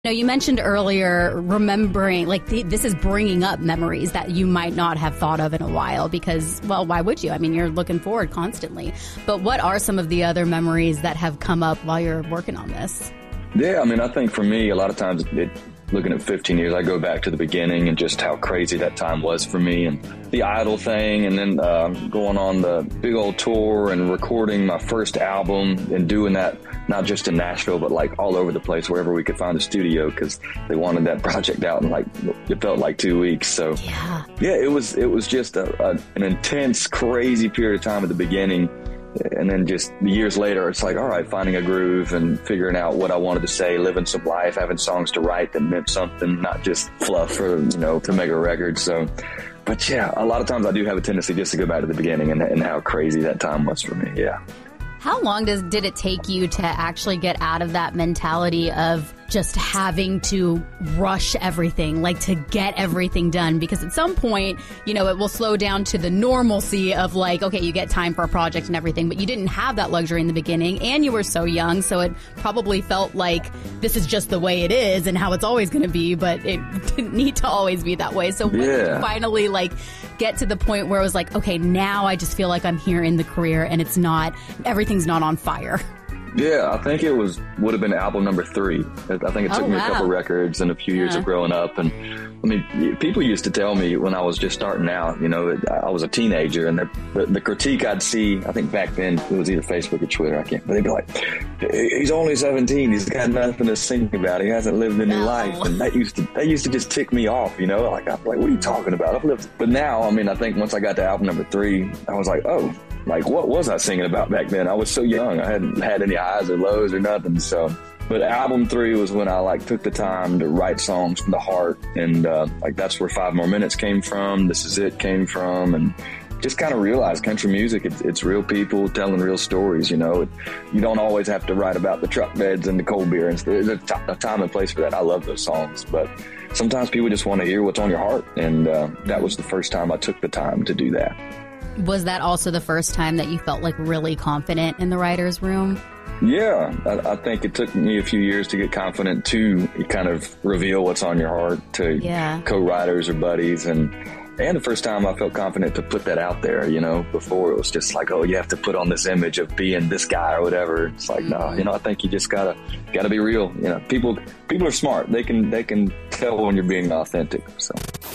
No, you mentioned earlier remembering, like this is bringing up memories that you might not have thought of in a while because, well, why would you? I mean, you're looking forward constantly. But what are some of the other memories that have come up while you're working on this? Yeah, I mean, I think for me, a lot of times looking at 15 years, I go back to the beginning and just how crazy that time was for me and the Idol thing, and then going on the big old tour and recording my first album and doing that not just in Nashville, but like all over the place, wherever we could find a studio, because they wanted that project out in like, it felt like 2 weeks. So yeah, it was just an intense, crazy period of time at the beginning. And then just years later, it's like, all right, finding a groove and figuring out what I wanted to say, living some life, having songs to write that meant something, not just fluff for, to make a record. So, but yeah, a lot of times I do have a tendency just to go back to the beginning and how crazy that time was for me. Yeah. How long did it take you to actually get out of that mentality of just having to rush everything, like to get everything done? Because at some point, it will slow down to the normalcy of like, okay, you get time for a project and everything, but you didn't have that luxury in the beginning and you were so young. So it probably felt like this is just the way it is and how it's always going to be, but it didn't need to always be that way. So when did you finally get to the point where it was like, okay, now I just feel like I'm here in the career and everything's not on fire? Yeah, I think it would have been album number 3. I think it took me a couple records and a few years of growing up. And I mean, people used to tell me when I was just starting out, I was a teenager, and the critique I'd see, I think back then it was either Facebook or Twitter, I can't, but they'd be like, he's only 17, he's got nothing to sing about, he hasn't lived any life. And that used to just tick me off, like I'm like, what are you talking about? I've lived. But now, I mean, I think once I got to album number 3, I was like, oh, like, what was I singing about back then? I was so young. I hadn't had any highs or lows or nothing. So, but album 3 was when I took the time to write songs from the heart. And that's where 5 More Minutes came from. This Is It came from. And just kind of realized country music, it's real people telling real stories. You don't always have to write about the truck beds and the cold beer. And there's a time and place for that. I love those songs. But sometimes people just want to hear what's on your heart. And that was the first time I took the time to do that. Was that also the first time that you felt really confident in the writer's room? Yeah, I think it took me a few years to get confident to kind of reveal what's on your heart to co-writers or buddies. And the first time I felt confident to put that out there, before it was just like, oh, you have to put on this image of being this guy or whatever. It's like, no, I think you just gotta be real. People are smart. They can tell when you're being authentic. So.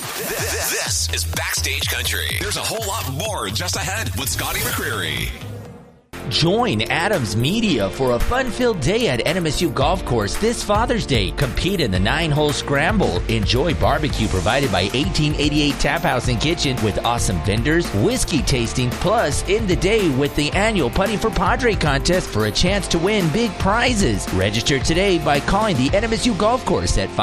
This is Backstage Country. There's a whole lot more just ahead with Scotty McCreery. Join Adams Media for a fun-filled day at NMSU Golf Course this Father's Day. Compete in the 9-hole scramble. Enjoy barbecue provided by 1888 Tap House and Kitchen with awesome vendors, whiskey tasting, plus end the day with the annual Putting for Padre contest for a chance to win big prizes. Register today by calling the NMSU Golf Course at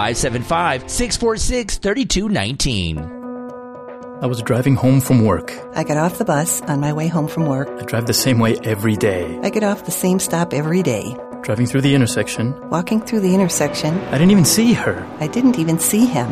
575-646-3219. I was driving home from work. I got off the bus on my way home from work. I drive the same way every day. I get off the same stop every day. Driving through the intersection. Walking through the intersection. I didn't even see her. I didn't even see him.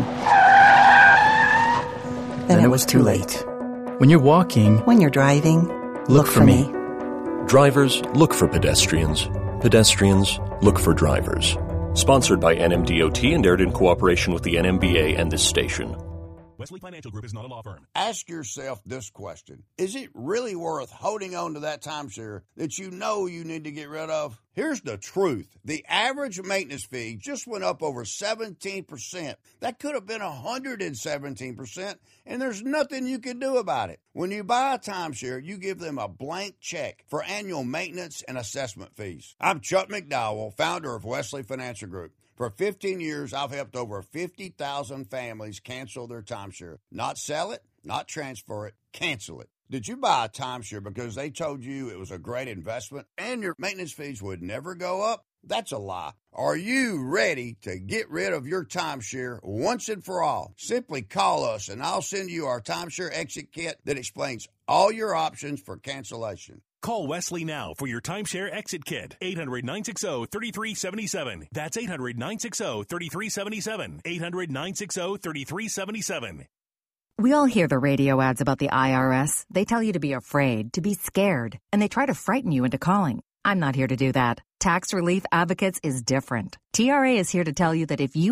Then it was too late. When you're walking. When you're driving. Look for me. Drivers, look for pedestrians. Pedestrians, look for drivers. Sponsored by NMDOT and aired in cooperation with the NMBA and this station. Wesley Financial Group is not a law firm. Ask yourself this question. Is it really worth holding on to that timeshare that you know you need to get rid of? Here's the truth. The average maintenance fee just went up over 17%. That could have been 117%, and there's nothing you can do about it. When you buy a timeshare, you give them a blank check for annual maintenance and assessment fees. I'm Chuck McDowell, founder of Wesley Financial Group. For 15 years, I've helped over 50,000 families cancel their timeshare. Not sell it, not transfer it, cancel it. Did you buy a timeshare because they told you it was a great investment and your maintenance fees would never go up? That's a lie. Are you ready to get rid of your timeshare once and for all? Simply call us and I'll send you our timeshare exit kit that explains all your options for cancellation. Call Wesley now for your timeshare exit kit. 800-960-3377. That's 800-960-3377. 800-960-3377. We all hear the radio ads about the IRS. They tell you to be afraid, to be scared, and they try to frighten you into calling. I'm not here to do that. Tax Relief Advocates is different. TRA is here to tell you that if you